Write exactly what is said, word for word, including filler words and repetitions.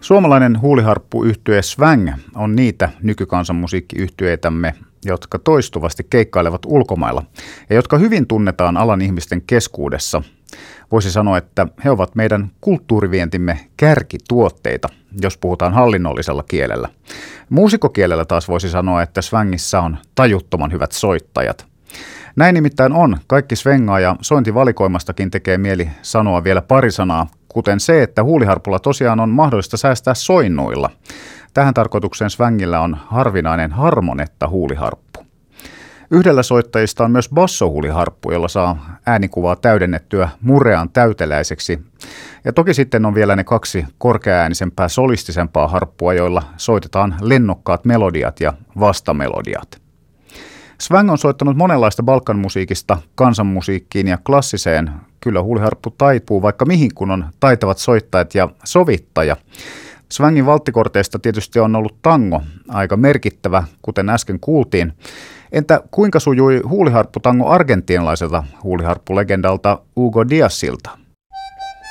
Suomalainen huuliharppuyhtye Svang on niitä nykykansanmusiikkiyhtyeitämme, jotka toistuvasti keikkailevat ulkomailla ja jotka hyvin tunnetaan alan ihmisten keskuudessa. Voisi sanoa, että he ovat meidän kulttuurivientimme kärkituotteita, jos puhutaan hallinnollisella kielellä. Muusikokielellä taas voisi sanoa, että Svangissa on tajuttoman hyvät soittajat. Näin nimittäin on. Kaikki svengaa ja sointivalikoimastakin tekee mieli sanoa vielä pari sanaa, kuten se, että huuliharpulla tosiaan on mahdollista säästää soinnuilla. Tähän tarkoitukseen Svangillä on harvinainen harmonetta huuliharppu. Yhdellä soittajista on myös bassohuuliharppu, jolla saa äänikuvaa täydennettyä murean täyteläiseksi. Ja toki sitten on vielä ne kaksi korkeaäänisempää solistisempaa harppua, joilla soitetaan lennokkaat melodiat ja vastamelodiat. Svang on soittanut monenlaista balkanmusiikista kansanmusiikkiin ja klassiseen. Kyllä huuliharppu taipuu vaikka mihin, kun on taitavat soittajat ja sovittaja. Svangin valttikorteista tietysti on ollut tango, aika merkittävä, kuten äsken kuultiin. Entä kuinka sujui huuliharpputango argentiinalaiselta huuliharppulegendalta Hugo Díazilta?